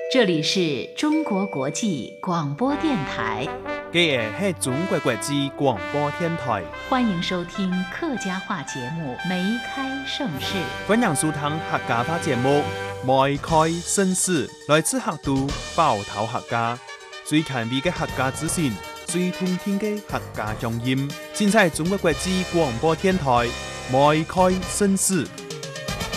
这里是中国国际广播电台， 这个是中国国际广播电台， 欢迎收听客家话节目《梅开盛世》。 欢迎收听客家话节目《梅开盛世》，来自客都包头客家，最前卫的客家资讯，最通听的客家乡音，尽在中国国际广播电台《梅开盛世》。